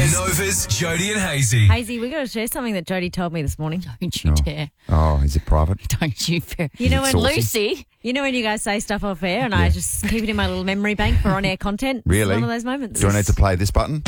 Nova's Jody and Hazy. Hazy, we got to share something that Jody told me this morning. Don't you dare. Oh, is it private? Don't you dare. You know when Lucy. You know when you guys say stuff off air and I just keep it in my little memory bank for on-air content? Really? It's one of those moments. Do I need to play this button?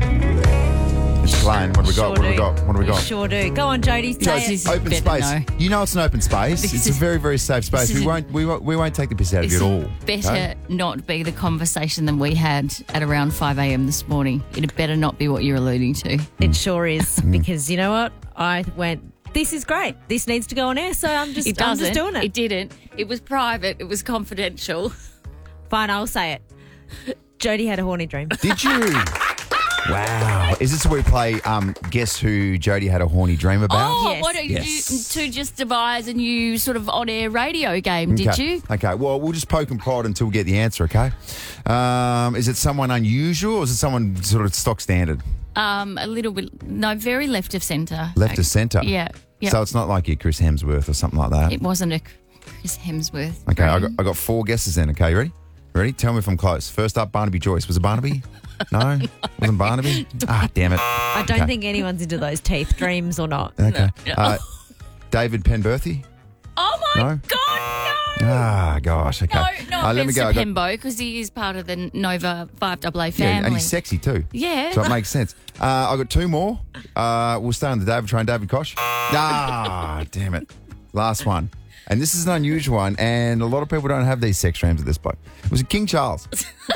It's playing. What have we got? What have we got? What have we got? Sure do. Go on, Jody. Say it. Open better space. know. You know it's an open space. It's a very, very safe space. We won't take the piss out of you at all. Better okay? not be the conversation than we had at around 5 a.m. this morning. It better not be what you're alluding to. It sure is because you know what? I went, this is great. This needs to go on air, so I'm just doing it. It didn't. It was private. It was confidential. Fine, I'll say it. Jody had a horny dream. Did you? Wow. Is this where we play Guess Who Jody Had a Horny Dream About? Oh, Yes. what are you two just devise a new sort of on-air radio game, did you? Okay, well, we'll just poke and prod until we get the answer, okay? Is it someone unusual or is it someone sort of stock standard? A little bit, no, very left of centre. Left of centre? Yeah. Yep. So it's not like your Chris Hemsworth or something like that? It wasn't a Chris Hemsworth. Okay, I dream. got 4 guesses then, okay? You ready? Ready? Tell me if I'm close. First up, Barnaby Joyce. Was it Barnaby? No? Wasn't Barnaby? Ah, damn it. I don't think anyone's into those teeth dreams or not. Okay. No. David Penberthy? Oh, my No? God, no! Ah, gosh, okay. No, let me go. Mr. Pembo, because he is part of the Nova 5AA family. Yeah, and he's sexy too. Yeah. So it makes sense. I've got 2 more. We'll stay on the David train. David Koch. Ah, damn it. Last one. And this is an unusual one, and a lot of people don't have these sex dreams at this point. Was it King Charles?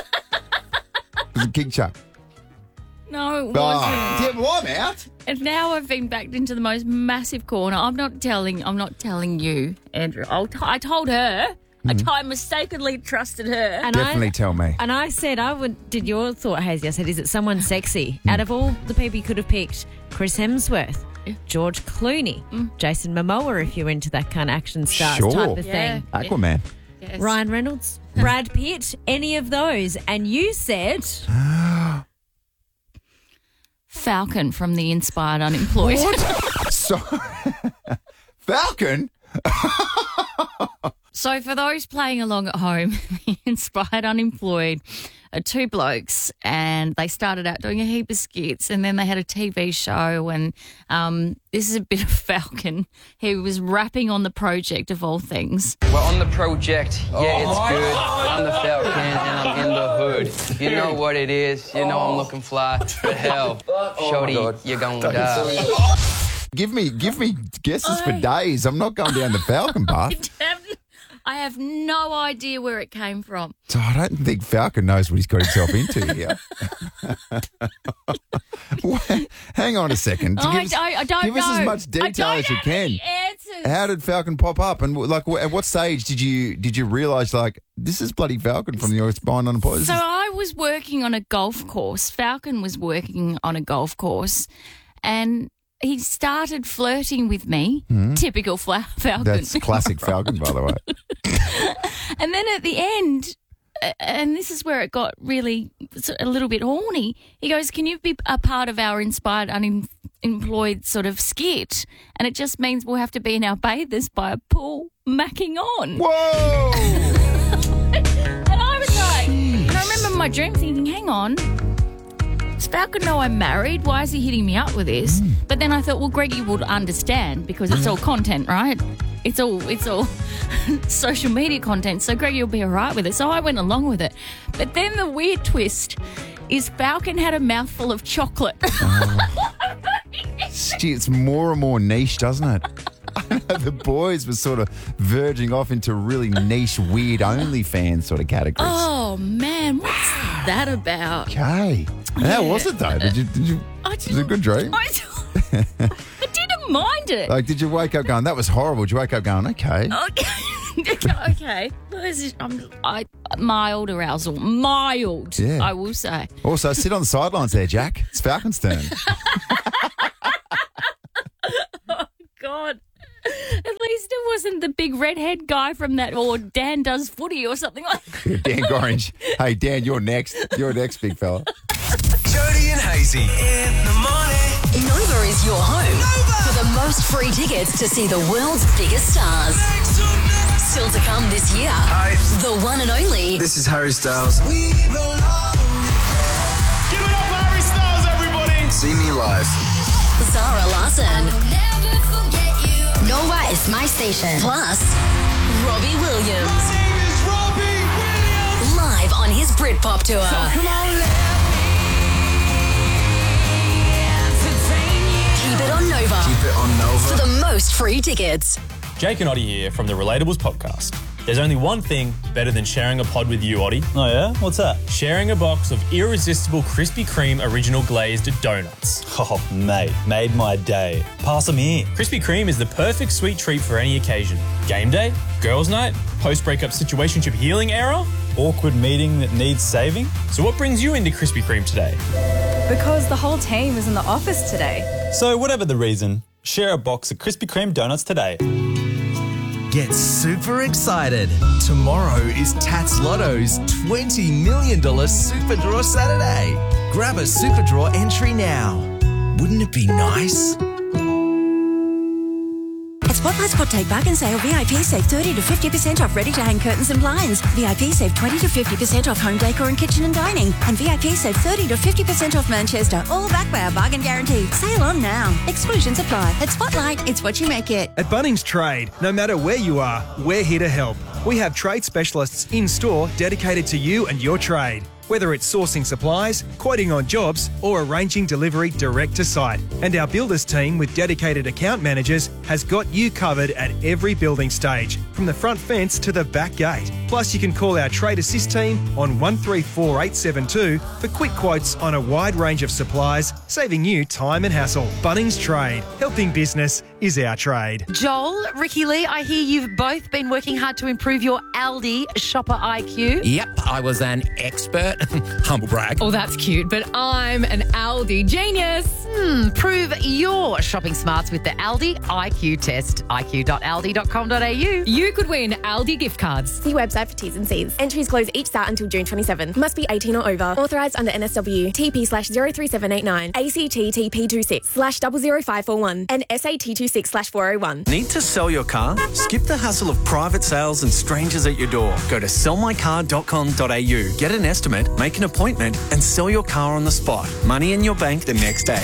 Was it King Charles? No, it wasn't. Oh, yeah, well, I'm out. And now I've been backed into the most massive corner. I'm not telling you, Andrew. I told her. I mistakenly trusted her. And Definitely tell me. And I said, did your thought, Hazy? I said, is it someone sexy? Out of all the people you could have picked, Chris Hemsworth, George Clooney, Jason Momoa, if you're into that kind of action stars Sure. type of Yeah. thing. Aquaman. Yes. Ryan Reynolds, Brad Pitt, any of those. And you said... Falcon from the Inspired Unemployed. What? So, Falcon? So for those playing along at home, the Inspired Unemployed are 2 blokes, and they started out doing a heap of skits, and then they had a TV show, and this is a bit of Falcon. He was rapping on the project of all things. We're on the project, yeah, it's good. I'm the Falcon and I'm in the hood. You know what it is, you know I'm looking fly. But hell, shorty, you're going to die. Give me guesses for days. I'm not going down the Falcon path. I have no idea where it came from. So I don't think Falcon knows what he's got himself into here. Hang on a second. I don't give us know. as much detail as you can. Answers. How did Falcon pop up? And like, at what stage did you realise like this is bloody Falcon from the Inspired Unemployed? So I was working on a golf course. Falcon was working on a golf course, and he started flirting with me. Typical Falcon. That's classic Falcon, by the way. And then at the end, and this is where it got really a little bit horny, he goes, can you be a part of our Inspired Unemployed sort of skit? And it just means we'll have to be in our bathers by a pool macking on. Whoa! And I was like, and I remember my dream thinking, hang on, does Falcon know I'm married? Why is he hitting me up with this? But then I thought, well, Greggy would understand because it's all content, right? It's all social media content, so Greggy will be all right with it. So I went along with it. But then the weird twist is Falcon had a mouthful of chocolate. Gee, it's more and more niche, doesn't it? The boys were sort of verging off into really niche, weird OnlyFans sort of categories. Oh, man, what's that about? Okay. And how was it, though? Did you was it a good dream? I didn't mind it. Like, did you wake up going, that was horrible? Did you wake up going, okay? Okay. Mild arousal. Mild, Yeah. I will say. Also, sit on the sidelines there, Jack. It's Falcon's turn. God. At least it wasn't the big redhead guy from that, or Dan Does Footy or something like that. Dan Gorringe. Hey, Dan, you're next. You're next, big fella. Jody and Hazy in the morning. Nova is your home for the most free tickets to see the world's biggest stars. Still to come this year, Hi. the one and only This is Harry Styles. Give it up, Harry Styles, everybody! see me live. Zara Larson. Nova is my station. Plus, Robbie Williams. Live on his Britpop tour. Keep it on Nova. Keep it on Nova. For the most free tickets. Jake and Oddie here from the Relatables podcast. There's only one thing better than sharing a pod with you, Oddie. Oh yeah? What's that? Sharing a box of irresistible Krispy Kreme original glazed donuts. Oh, mate, made my day. Pass them here. Krispy Kreme is the perfect sweet treat for any occasion. Game day, girls' night, post-breakup situationship healing era. Awkward meeting that needs saving. So what brings you into Krispy Kreme today? Because the whole team is in the office today. So whatever the reason, share a box of Krispy Kreme donuts today. Get super excited. Tomorrow is Tats Lotto's $20 million Super Draw Saturday. Grab a Super Draw entry now. Wouldn't it be nice? At Spotlight's Hot Take Bargain Sale, VIP save 30 to 50% off ready-to-hang curtains and blinds. VIP save 20 to 50% off home decor and kitchen and dining. And VIP save 30 to 50% off Manchester, all backed by our bargain guarantee. Sale on now. Exclusions apply. At Spotlight, it's what you make it. At Bunnings Trade, no matter where you are, we're here to help. We have trade specialists in-store dedicated to you and your trade. Whether it's sourcing supplies, quoting on jobs, or arranging delivery direct to site. And our builders team with dedicated account managers has got you covered at every building stage, from the front fence to the back gate. Plus, you can call our Trade Assist team on 134872 for quick quotes on a wide range of supplies, saving you time and hassle. Bunnings Trade. Helping business is our trade. Joel, Ricky Lee, I hear you've both been working hard to improve your Aldi shopper IQ. Yep, I was an expert. Humble brag. Oh, that's cute, but I'm an Aldi genius. Prove your shopping smarts with the Aldi IQ test. iq.aldi.com.au. You could win Aldi gift cards. See website for T's and C's. Entries close each start until June 27. Must be 18 or over. Authorised under NSW. TP/03789. ACT TP26/00541 and SAT26/401. Need to sell your car? Skip the hassle of private sales and strangers at your door. Go to sellmycar.com.au. Get an estimate, make an appointment and sell your car on the spot. Money in your bank the next day.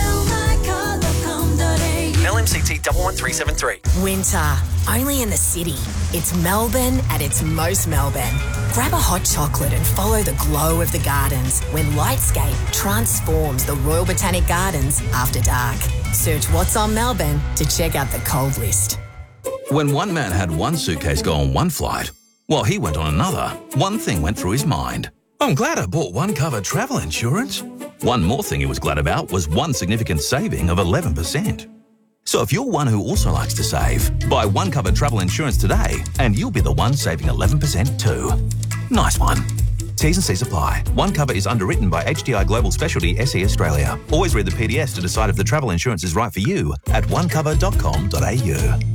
LMCT 11373. Winter, only in the city. It's Melbourne at its most Melbourne. Grab a hot chocolate and follow the glow of the gardens when Lightscape transforms the Royal Botanic Gardens after dark. Search What's on Melbourne to check out the cold list. When one man had one suitcase go on one flight, while he went on another, one thing went through his mind. I'm glad I bought OneCover travel insurance. One more thing he was glad about was one significant saving of 11%. So if you're one who also likes to save, buy OneCover travel insurance today and you'll be the one saving 11% too. Nice one. T's and C's apply. OneCover is underwritten by HDI Global Specialty SE Australia. Always read the PDS to decide if the travel insurance is right for you at onecover.com.au.